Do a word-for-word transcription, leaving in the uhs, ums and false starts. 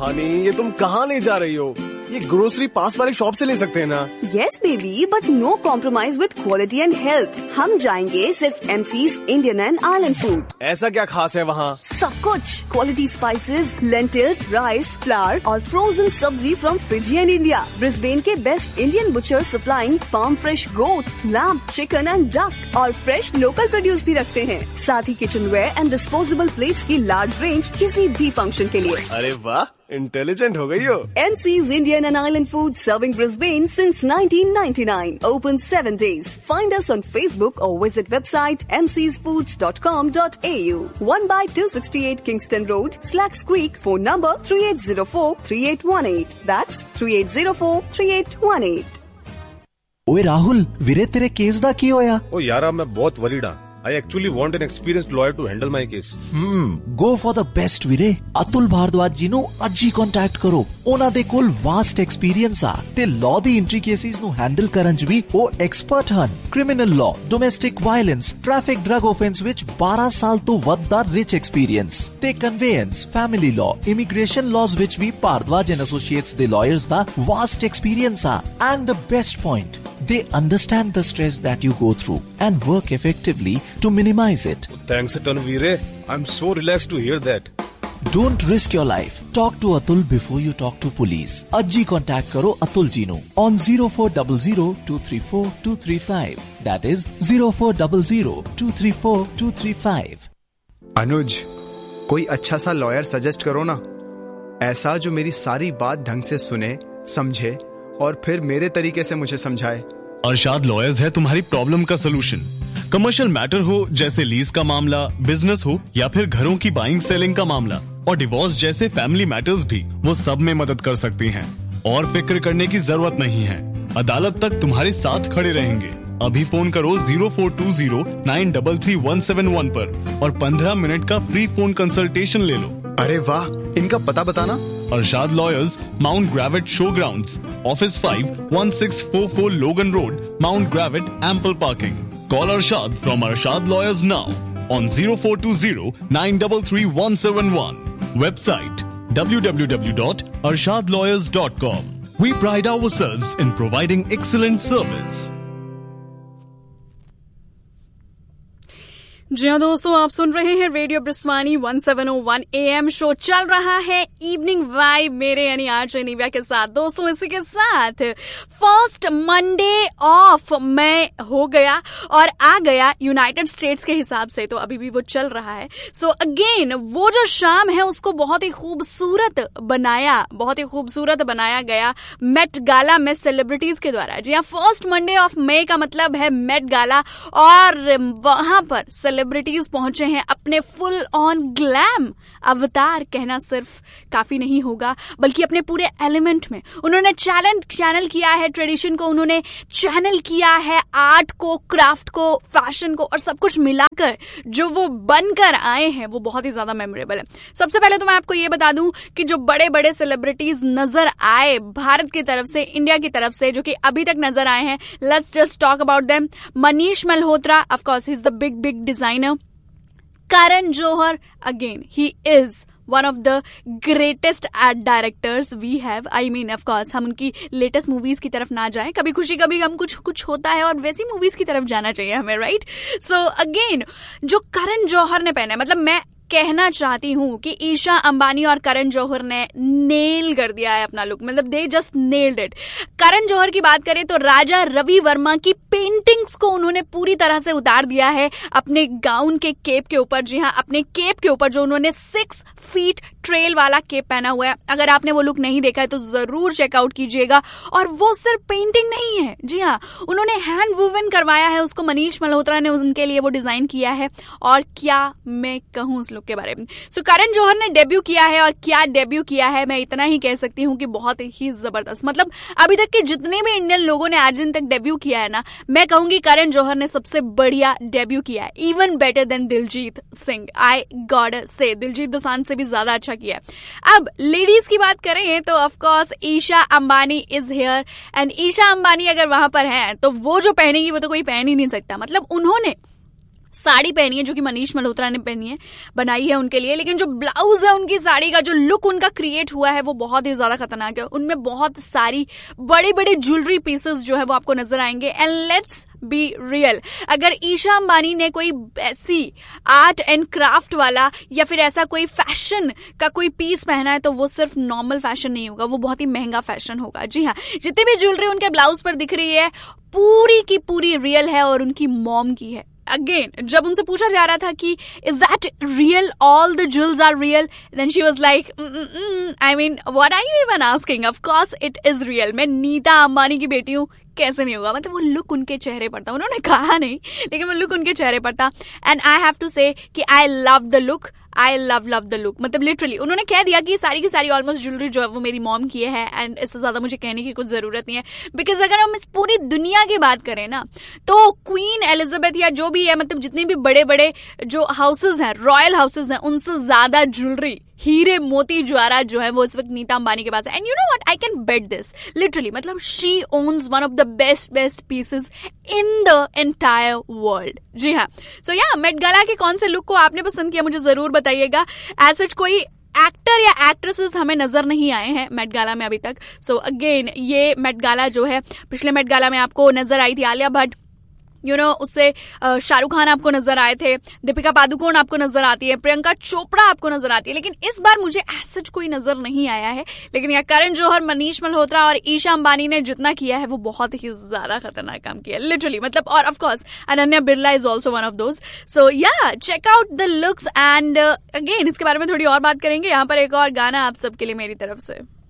हनी, ये तुम कहाँ ले जा रही हो? ये ग्रोसरी पास वाले शॉप से ले सकते हैं ना? Yes baby, but no compromise with quality and health. हम जाएंगे सिर्फ MCs Indian and island food. ऐसा क्या खास है वहाँ? सब कुछ, quality spices, lentils, rice, flower और फ्रोजन सब्जी from Fiji and India. Brisbane के best Indian butcher supplying farm fresh goat, lamb, chicken and duck और फ्रेश लोकल प्रोड्यूस भी रखते हैं। साथ ही kitchen where and disposable plates की लार्ज रेंज किसी भी फंक्शन के लिए। अरे वाह, इंटेलिजेंट हो गई हो। MCs Indian and island food serving Brisbane since nineteen ninety-nine. Open seven days. Find us on Facebook or visit website m c s foods dot com dot a u. one by two sixty-eight Kingston Road, Slacks Creek. Phone number three eight zero four three eight one eight. That's three eight zero four three eight one eight. ओए राहुल, वीरे तेरे case दा की होया? ओ यारा, मैं बहुत worried हां। I actually want an experienced lawyer to handle my case. Hmm, go for the best ਵੀਰੇ। ਅਤੁਲ ਭਾਰਦਵਾਜ ਜੀ ਨੂੰ ਅੱਜ ਹੀ ਕੰਟੈਕਟ ਕਰੋ। ਉਹਨਾਂ ਦੇ ਕੋਲ ਵਾਸਟ ਐਕਸਪੀਰੀਅੰਸ ਆ ਤੇ ਲਾਅ ਦੀ ਇੰਟ੍ਰਿਕੇਸੀਜ਼ ਨੂੰ ਹੈਂਡਲ ਕਰਨ 'ਚ ਵੀ ਉਹ ਐਕਸਪਰਟ ਹਨ। Criminal law, domestic violence, traffic drug offence ਵਿੱਚ ਬਾਰਾਂ ਸਾਲ ਤੋਂ ਵੱਧ ਦਾ ਰਿਚ ਐਕਸਪੀਰੀਅੰਸ ਤੇ ਕਨਵੇਅੰਸ, ਫੈਮਿਲੀ ਲਾਅ, ਇਮੀਗ੍ਰੇਸ਼ਨ ਲਾਜ਼ ਵਿੱਚ ਵੀ ਭਾਰਦਵਾਜ ਐਂਡ ਐਸੋਸੀਏਟਸ ਦੇ ਲਾਇਰਸ ਦਾ ਵਾਸਟ ਐਕਸਪੀਰੀਅੰਸ ਆ। And the best point, they understand the stress that you go through and work effectively to minimize it. Thanks a ton, Veere. I'm so relaxed to hear that. Don't risk your life. Talk to Atul before you talk to police. Ajji contact karo Atul ji nu on zero four zero zero two three four two three five. That is zero four zero zero two three four two three five. अनुज, कोई अच्छा सा lawyer suggest करो ना, ऐसा जो मेरी सारी बात ढंग से सुने, समझे और फिर मेरे तरीके से मुझे समझाए। अरशाद लॉयर्स है तुम्हारी प्रॉब्लम का सलूशन। कमर्शियल मैटर हो जैसे लीज का मामला, बिजनेस हो या फिर घरों की बाइंग सेलिंग का मामला और डिवोर्स जैसे फैमिली मैटर्स भी, वो सब में मदद कर सकती हैं। और फिक्र करने की जरूरत नहीं है, अदालत तक तुम्हारे साथ खड़े रहेंगे। अभी फोन करो zero four to zero nine three three one seven one पर और पंद्रह मिनट का फ्री फोन कंसल्टेशन ले लो। अरे वाह, इनका पता बताना। Arshad Lawyers, Mount Gravett Showgrounds, Office five, one six four four Logan Road, Mount Gravett, ample parking. Call Arshad from Arshad Lawyers now on zero four two zero nine three three one seven one. Website w w w dot arshad lawyers dot com. We pride ourselves in providing excellent service. जी हाँ दोस्तों, आप सुन रहे हैं radio ब्रिस्वानी one seven O one A M. Show चल रहा है evening vibe मेरे यानी आरजे निव्या के साथ। दोस्तों, इसी के साथ फर्स्ट मंडे ऑफ मई हो गया और आ गया यूनाइटेड स्टेट्स के हिसाब से, तो अभी भी वो चल रहा है। सो so अगेन वो जो शाम है उसको बहुत ही खूबसूरत बनाया बहुत ही खूबसूरत बनाया गया मेट गाला में सेलिब्रिटीज के द्वारा। जी हाँ, फर्स्ट मंडे ऑफ मई का मतलब है मेट गाला और वहां पर सेलिब्रिटीज पहुंचे हैं अपने फुल ऑन ग्लैम अवतार। कहना सिर्फ काफी नहीं होगा, बल्कि अपने पूरे एलिमेंट में उन्होंने चैनल चैनल किया है, ट्रेडिशन को उन्होंने चैनल किया है, आर्ट को, क्राफ्ट को, फैशन को और सब कुछ मिलाकर जो वो बनकर आए हैं वो बहुत ही ज्यादा मेमोरेबल है। सबसे पहले तो मैं आपको ये बता दूं कि जो बड़े बड़े सेलिब्रिटीज नजर आए भारत की तरफ से, इंडिया की तरफ से, जो कि अभी तक नजर आए हैं, let's just talk about them. Manish Malhotra, of course he is the big big designer. Karan Johar, again, he is one of the greatest art directors we have. I mean, of course, हम उनकी लेटेस्ट मूवीज की तरफ ना जाएं, कभी खुशी कभी गम कुछ कुछ होता है और वैसी मूवीज की तरफ जाना चाहिए हमें, राइट? सो अगेन, जो करण जौहर ने पहना है, मतलब मैं कहना चाहती हूँ कि ईशा अंबानी और करण जौहर ने नेल कर दिया है अपना लुक, मतलब they just nailed it. Karan Johar की बात करें तो राजा रवि वर्मा की पेंटिंग्स को उन्होंने पूरी तरह से उतार दिया है अपने गाउन के केप के ऊपर। जी हाँ, अपने केप के ऊपर जो उन्होंने सिक्स फीट ट्रेल वाला केप पहना हुआ है। अगर आपने वो लुक नहीं देखा है तो जरूर चेकआउट कीजिएगा। और वो सिर्फ पेंटिंग नहीं है, जी हाँ, उन्होंने हैंड वूवन करवाया है उसको, मनीष मल्होत्रा ने उनके लिए वो डिजाइन किया है। और क्या मैं कहूँ उस लुक के बारे में। सो करण जौहर ने डेब्यू किया है और क्या डेब्यू किया है, मैं इतना ही कह सकती हूँ कि बहुत ही जबरदस्त। मतलब अभी तक के जितने भी इंडियन लोगों ने आज दिन तक डेब्यू किया है ना, मैं कहूंगी करण जौहर ने सबसे बढ़िया डेब्यू किया है, even better than Diljit Singh. आई गॉड से दिलजीत दोसांझ से भी ज्यादा अच्छा किया है। अब लेडीज की बात करें तो of course Isha Ambani is here and Isha Ambani अगर वहां पर है तो वो जो पहनेगी वो तो कोई पहन ही नहीं सकता। मतलब उन्होंने साड़ी पहनी है जो कि मनीष मल्होत्रा ने पहनी है, बनाई है उनके लिए, लेकिन जो ब्लाउज है उनकी साड़ी का, जो लुक उनका क्रिएट हुआ है वो बहुत ही ज्यादा खतरनाक है। उनमें बहुत सारी बड़े बड़े ज्वेलरी पीसेस जो है वो आपको नजर आएंगे। एंड लेट्स बी रियल, अगर ईशा अंबानी ने कोई ऐसी आर्ट एंड क्राफ्ट वाला या फिर ऐसा कोई फैशन का कोई पीस पहना है तो वो सिर्फ नॉर्मल फैशन नहीं होगा, वो बहुत ही महंगा फैशन होगा। जी हाँ, जितनी भी ज्वेलरी उनके ब्लाउज पर दिख रही है पूरी की पूरी रियल है और उनकी मॉम की है। अगेन, जब उनसे पूछा जा रहा था कि is that real, all the jewels are real, then she was like I mean what are you even asking, of course it is real. मैं नीता अंबानी की बेटी हूँ, कैसे नहीं होगा। मतलब वो लुक उनके चेहरे पर था, उन्होंने कहा नहीं लेकिन वो लुक उनके चेहरे पर था। एंड आई हैव टू से कि I love the look, I love love the look. मतलब लिटरली उन्होंने कह दिया कि सारी की सारी ऑलमोस्ट ज्वेलरी जो है वो मेरी मॉम की है। एंड इससे ज्यादा मुझे कहने की कुछ जरूरत नहीं है, बिकॉज अगर हम इस पूरी दुनिया की बात करें ना तो क्वीन एलिजाबेथ या जो भी है, मतलब जितने भी बड़े बड़े जो हाउसेज हैं, रॉयल हाउसेज हैं, उनसे ज्यादा ज्वेलरी, हीरे मोती ज्वारा जो है वो इस वक्त नीता अंबानी के पास है। And you know what, I can bet this literally, मतलब she owns one of the best best pieces in the entire world. जी हाँ, सो या मेट गाला के कौन से लुक को आपने पसंद किया मुझे जरूर बताइएगा। एज सच कोई एक्टर या एक्ट्रेसेस हमें नजर नहीं आए हैं मेट गाला में अभी तक। सो so अगेन, ये मेट गाला जो है, पिछले मेट गाला में आपको नजर आई थी आलिया भट्ट, यू नो उससे शाहरुख खान आपको नजर आए थे, दीपिका पादुकोण आपको नजर आती है, प्रियंका चोपड़ा आपको नजर आती है, लेकिन इस बार मुझे ऐसा कोई नजर नहीं आया है। लेकिन यह करण जौहर, मनीष मल्होत्रा और ईशा अंबानी ने जितना किया है वो बहुत ही ज्यादा खतरनाक काम किया लिटरली। मतलब और of course Ananya Birla is also one of those. सो या, check out the looks and again इसके बारे में थोड़ी और बात करेंगे। यहाँ पर एक और गाना आप सबके लिए मेरी तरफ से।